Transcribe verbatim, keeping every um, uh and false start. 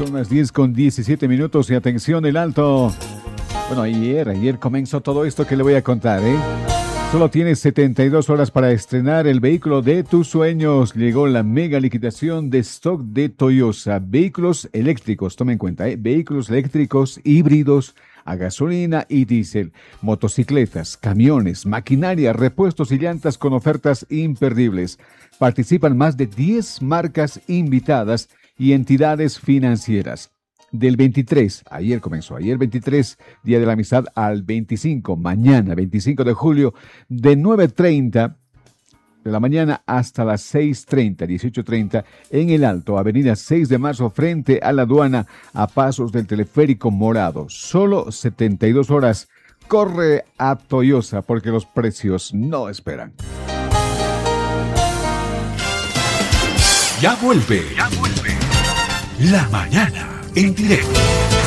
Son las diez con diecisiete minutos y atención, el Alto. Bueno, ayer, ayer comenzó todo esto que le voy a contar, ¿eh? Solo tienes setenta y dos horas para estrenar el vehículo de tus sueños. Llegó la mega liquidación de stock de Toyota. Vehículos eléctricos, toma en cuenta, ¿eh? Vehículos eléctricos híbridos a gasolina y diésel, motocicletas, camiones, maquinaria, repuestos y llantas con ofertas imperdibles. Participan más de diez marcas invitadas y entidades financieras. Del veintitrés, ayer comenzó, ayer veintitrés, Día de la Amistad, al veinticinco, mañana veinticinco de julio, de nueve treinta de la mañana hasta las seis treinta, dieciocho treinta, en el Alto, avenida seis de marzo, frente a la aduana, a pasos del teleférico morado. Solo setenta y dos horas. Corre a Toyota porque los precios no esperan. Ya vuelve, ya vuelve. La mañana en directo.